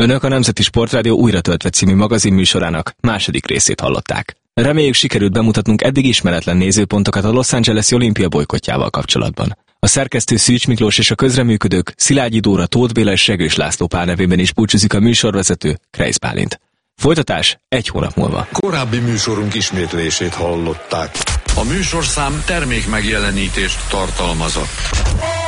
Önök a Nemzeti Sportrádió Újra töltve című magazinműsorának második részét hallották. Reméljük, sikerült bemutatnunk eddig ismeretlen nézőpontokat a Los Angeles-i olimpia bojkottjával kapcsolatban. A szerkesztő Szűcs Miklós és a közreműködők Szilágyi Dóra, Tóth Béla és Segős László pár nevében is búcsúzik a műsorvezető, Kreisz Bálint. Folytatás 1 hónap múlva. Korábbi műsorunk ismétlését hallották. A műsorszám termékmegjelenítést tartalmazott.